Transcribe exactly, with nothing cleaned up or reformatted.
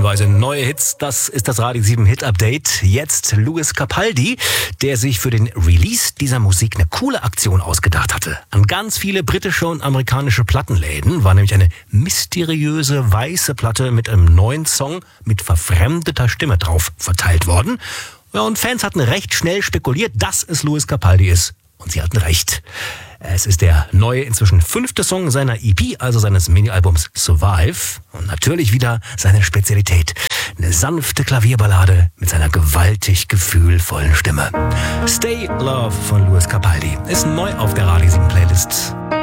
Wochenweise neue Hits. Das ist das Radio sieben Hit Update. Jetzt Lewis Capaldi, der sich für den Release dieser Musik eine coole Aktion ausgedacht hatte. An ganz viele britische und amerikanische Plattenläden war nämlich eine mysteriöse weiße Platte mit einem neuen Song mit verfremdeter Stimme drauf verteilt worden. Ja, und Fans hatten recht schnell spekuliert, dass es Lewis Capaldi ist. Und sie hatten recht. Es ist der neue, inzwischen fünfte Song seiner E P, also seines Mini-Albums Survive. Und natürlich wieder seine Spezialität. Eine sanfte Klavierballade mit seiner gewaltig gefühlvollen Stimme. Stay Love von Lewis Capaldi ist neu auf der Radio sieben Playlist.